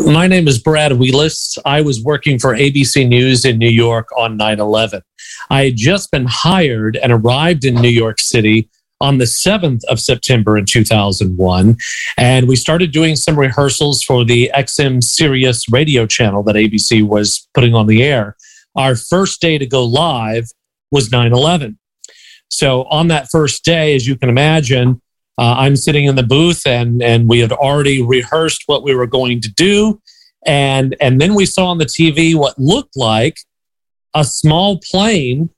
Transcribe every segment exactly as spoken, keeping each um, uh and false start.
My name is Brad Wheelis. I was working for A B C News in New York on nine eleven. I had just been hired and arrived in New York City on the seventh of September in two thousand one. And we started doing some rehearsals for the X M Sirius radio channel that A B C was putting on the air. Our first day to go live was nine eleven. So on that first day, as you can imagine, uh, I'm sitting in the booth and, and we had already rehearsed what we were going to do. And, and then we saw on the T V what looked like a small plane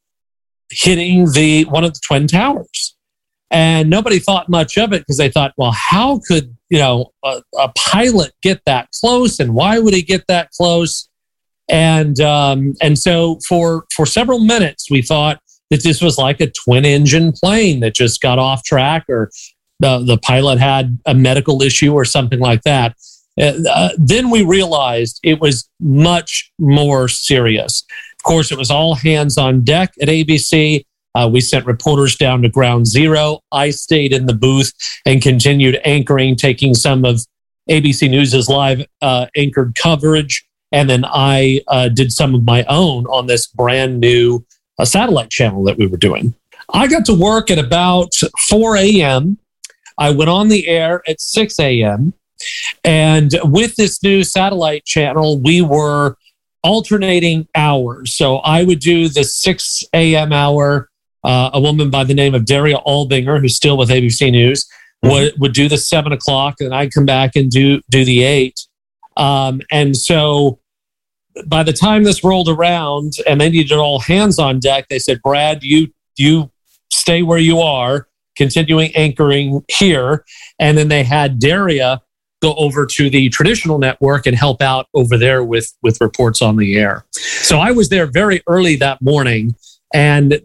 hitting the one of the Twin Towers. And nobody thought much of it because they thought, well, how could, you know, a, a pilot get that close, and why would he get that close? And um, and so for for several minutes, we thought that this was like a twin engine plane that just got off track, or the, the pilot had a medical issue or something like that. Uh, then we realized it was much more serious. Of course, it was all hands on deck at A B C. Uh, we sent reporters down to ground zero. I stayed in the booth and continued anchoring, taking some of A B C News's live uh, anchored coverage. And then I uh, did some of my own on this brand new uh, satellite channel that we were doing. I got to work at about four a.m. I went on the air at six a.m. And with this new satellite channel, we were alternating hours. So I would do the six a.m. hour. Uh, a woman by the name of Daria Albinger, who's still with A B C News, mm-hmm. would, would do the seven o'clock, and I'd come back and do do the eight. Um, and so by the time this rolled around and they needed all hands on deck, they said, Brad, you you stay where you are, continuing anchoring here. And then they had Daria go over to the traditional network and help out over there with, with reports on the air. So I was there very early that morning. And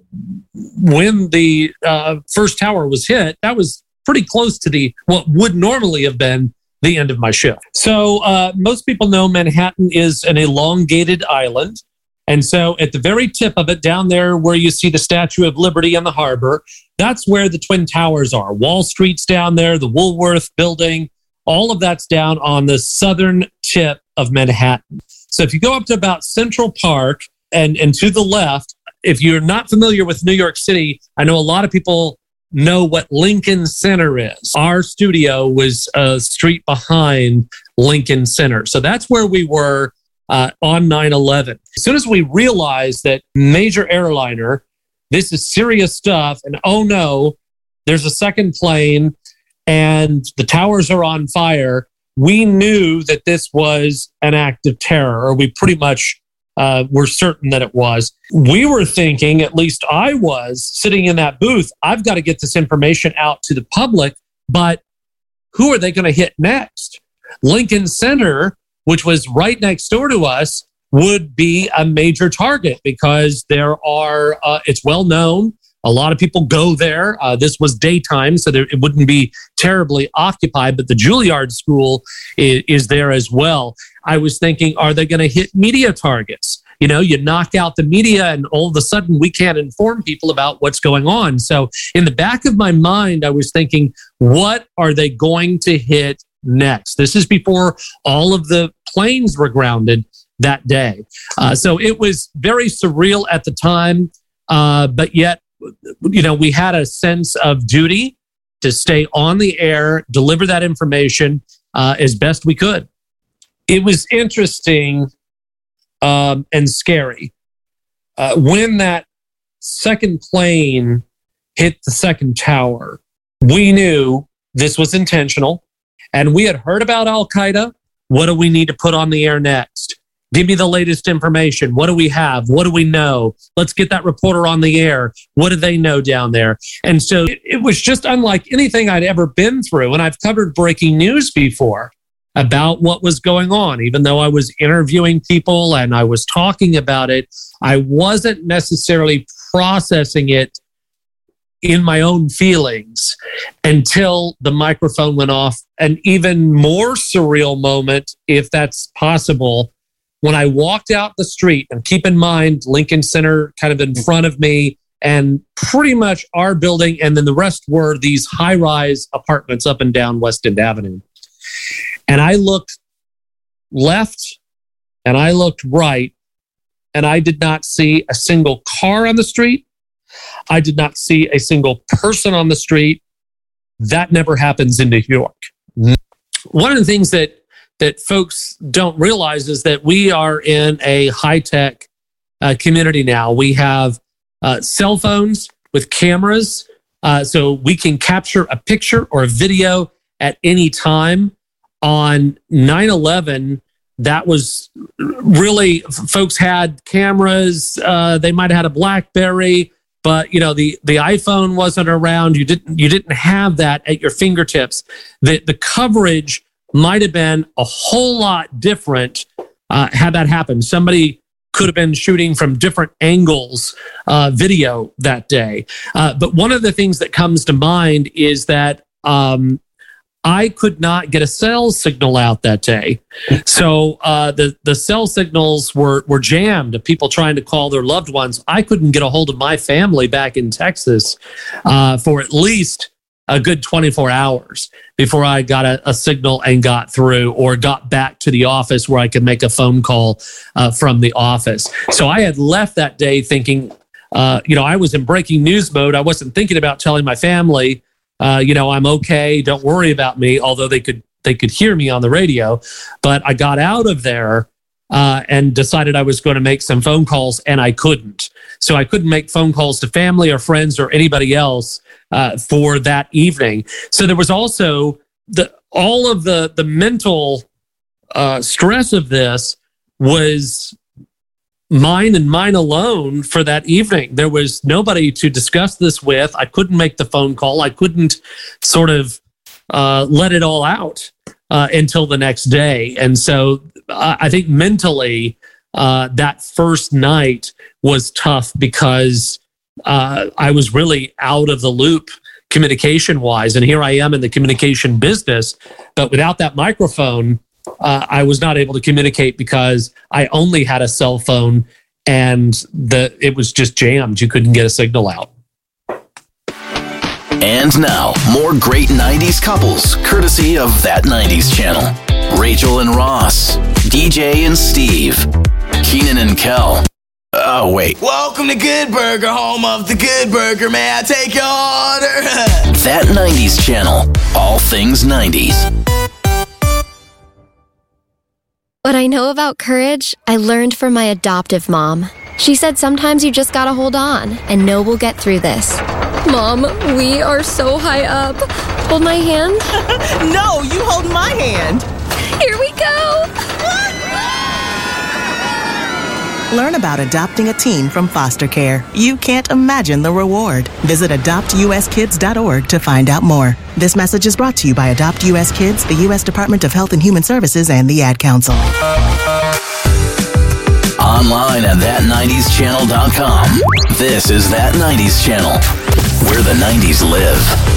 when the uh, first tower was hit, that was pretty close to the what would normally have been the end of my shift. So uh, most people know Manhattan is an elongated island. And so at the very tip of it, down there where you see the Statue of Liberty and the harbor, that's where the Twin Towers are. Wall Street's down there, the Woolworth building, all of that's down on the southern tip of Manhattan. So if you go up to about Central Park and, and to the left, if you're not familiar with New York City, I know a lot of people know what Lincoln Center is. Our studio was a street behind Lincoln Center. So that's where we were uh, on nine eleven. As soon as we realized that major airliner, this is serious stuff, and oh no, there's a second plane and the towers are on fire, we knew that this was an act of terror, or we pretty much Uh, we're certain that it was. We were thinking, at least I was, sitting in that booth, I've got to get this information out to the public, but who are they going to hit next? Lincoln Center, which was right next door to us, would be a major target because there are, uh, it's well known. A lot of people go there. Uh, this was daytime, so there, it wouldn't be terribly occupied, but the Juilliard School is, is there as well. I was thinking, are they going to hit media targets? You know, you knock out the media and all of a sudden we can't inform people about what's going on. So in the back of my mind, I was thinking, what are they going to hit next? This is before all of the planes were grounded that day. Uh, so it was very surreal at the time, uh, but yet, you know, we had a sense of duty to stay on the air, deliver that information uh, as best we could. It was interesting um, and scary. Uh, when that second plane hit the second tower, we knew this was intentional, and we had heard about Al-Qaeda. What do we need to put on the air next? Give me the latest information. What do we have? What do we know? Let's get that reporter on the air. What do they know down there? And so it, it was just unlike anything I'd ever been through. And I've covered breaking news before about what was going on. Even though I was interviewing people and I was talking about it, I wasn't necessarily processing it in my own feelings until the microphone went off. An even more surreal moment, if that's possible, when I walked out the street, and keep in mind, Lincoln Center kind of in front of me, and pretty much our building, and then the rest were these high-rise apartments up and down West End Avenue. And I looked left and I looked right, and I did not see a single car on the street. I did not see a single person on the street. That never happens in New York. One of the things that that folks don't realize is that we are in a high-tech uh, community now. We have uh, cell phones with cameras, uh, so we can capture a picture or a video at any time. On nine eleven, that was really, folks had cameras. Uh, they might have had a BlackBerry, but you know the the iPhone wasn't around. You didn't you didn't have that at your fingertips. The the coverage might have been a whole lot different uh, had that happened. Somebody could have been shooting from different angles uh, video that day. Uh, but one of the things that comes to mind is that um, I could not get a cell signal out that day. So uh, the, the cell signals were, were jammed, people trying to call their loved ones. I couldn't get a hold of my family back in Texas uh, for at least a good twenty-four hours before I got a, a signal and got through or got back to the office where I could make a phone call uh, from the office. So I had left that day thinking, uh, you know, I was in breaking news mode. I wasn't thinking about telling my family, uh, you know, I'm okay. Don't worry about me. Although they could, they could hear me on the radio, but I got out of there uh, and decided I was going to make some phone calls, and I couldn't. So I couldn't make phone calls to family or friends or anybody else Uh, for that evening. So there was also the all of the the mental uh, stress of this was mine and mine alone for that evening. There was nobody to discuss this with. I couldn't make the phone call. I couldn't sort of uh, let it all out uh, until the next day. And so uh, I think mentally uh, that first night was tough because Uh, I was really out of the loop communication wise. And here I am in the communication business, but without that microphone, uh, I was not able to communicate because I only had a cell phone and the it was just jammed. You couldn't get a signal out. And now, more great nineties couples, courtesy of That nineties Channel. Rachel and Ross, D J and Steve, Keenan and Kel. Oh, wait. Welcome to Good Burger, home of the Good Burger. May I take your order? That nineties Channel. All things nineties. What I know about courage, I learned from my adoptive mom. She said sometimes you just gotta hold on and know we'll get through this. Mom, we are so high up. Hold my hand. No, you hold my hand. Here we go. Learn about adopting a teen from foster care. You can't imagine the reward. Visit adopt u s kids dot org to find out more. This message is brought to you by Adopt U S Kids, the U S Department of Health and Human Services, and the Ad Council. Online at that nineties channel dot com. This is That nineties Channel, where the nineties live.